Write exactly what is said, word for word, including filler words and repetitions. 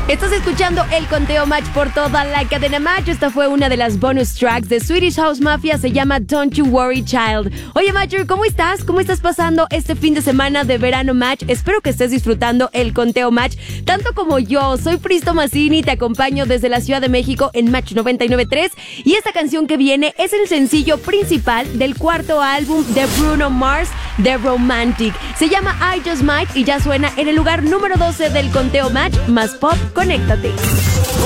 Estás escuchando el conteo Match por toda la cadena Match. Esta fue una de las bonus tracks de Swedish House Mafia. Se llama Don't You Worry Child. Oye, Matcher, ¿cómo estás? ¿Cómo estás pasando este fin de semana de verano Match? Espero que estés disfrutando el conteo Match tanto como yo. Soy Fristo Massini, te acompaño desde la Ciudad de México en Match noventa y nueve punto tres. Y esta canción que viene es el sencillo principal del cuarto álbum de Bruno Mars, The Romantic. Se llama I Just Might y ya suena en el lugar número doce del conteo Match. Más pop, conéctate.